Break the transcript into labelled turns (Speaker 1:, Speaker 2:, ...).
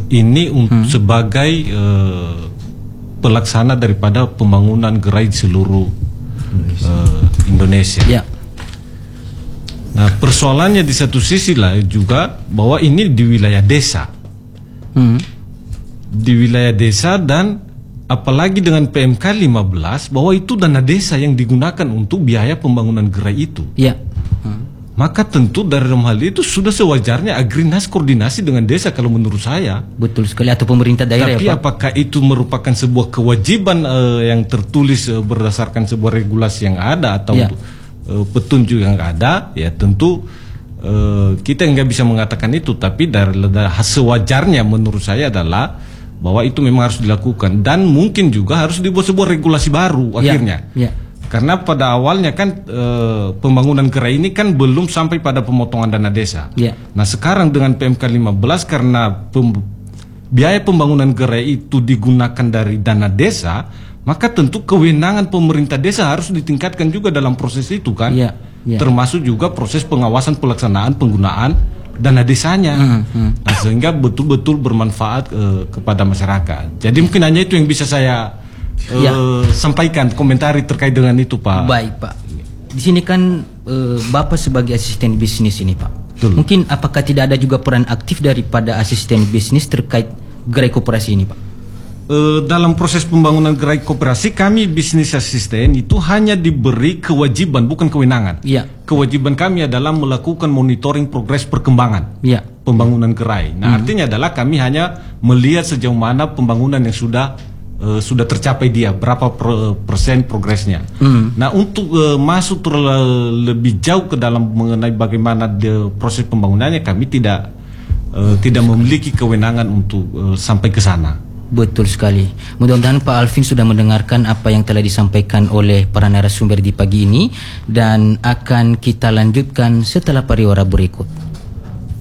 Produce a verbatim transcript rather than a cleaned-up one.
Speaker 1: ini hmm. sebagai uh, pelaksana daripada pembangunan gerai seluruh Indonesia. Uh, Indonesia. Ya. Nah, persoalannya di satu sisi lah juga bahwa ini di wilayah desa, hmm. di wilayah desa dan apalagi dengan P M K lima belas bahwa itu dana desa yang digunakan untuk biaya pembangunan gerai itu. Ya. Hmm. Maka tentu dari dalam hal itu sudah sewajarnya Agrinas koordinasi dengan desa kalau menurut saya.
Speaker 2: Betul sekali, atau pemerintah daerah.
Speaker 1: Tapi ya, Pak? Apakah itu merupakan sebuah kewajiban uh, yang tertulis uh, berdasarkan sebuah regulasi yang ada atau ya. uh, petunjuk yang ada? Ya tentu uh, kita nggak bisa mengatakan itu. Tapi dari, dari sewajarnya menurut saya adalah bahwa itu memang harus dilakukan dan mungkin juga harus dibuat sebuah regulasi baru ya. Akhirnya. Ya. Karena pada awalnya kan e, pembangunan gerai ini kan belum sampai pada pemotongan dana desa. Yeah. Nah sekarang dengan P M K lima belas karena pem, biaya pembangunan gerai itu digunakan dari dana desa, maka tentu kewenangan pemerintah desa harus ditingkatkan juga dalam proses itu kan. Yeah. Yeah. Termasuk juga proses pengawasan pelaksanaan penggunaan dana desanya. Mm -hmm. Nah, sehingga betul-betul bermanfaat e, kepada masyarakat. Jadi mungkin hanya itu yang bisa saya Ya. Uh, sampaikan komentari terkait dengan itu, Pak.
Speaker 2: Baik, Pak. Di sini kan uh, Bapak sebagai asisten bisnis ini, Pak. Betul. Mungkin apakah tidak ada juga peran aktif daripada asisten bisnis terkait gerai koperasi ini, Pak?
Speaker 1: Uh, dalam proses pembangunan gerai koperasi, kami bisnis asisten itu hanya diberi kewajiban, bukan kewenangan. Ya. Kewajiban kami adalah melakukan monitoring progres perkembangan ya. Pembangunan gerai. Nah, hmm. artinya adalah kami hanya melihat sejauh mana pembangunan yang sudah Uh, sudah tercapai dia berapa per, persen progresnya. Mm. Nah untuk uh, masuk terlalu lebih jauh ke dalam mengenai bagaimana de, proses pembangunannya kami tidak uh, tidak memiliki kewenangan untuk uh, sampai ke sana.
Speaker 2: Betul sekali. Mudah-mudahan Pak Alvin sudah mendengarkan apa yang telah disampaikan oleh para narasumber di pagi ini dan akan kita lanjutkan setelah pariwara berikut.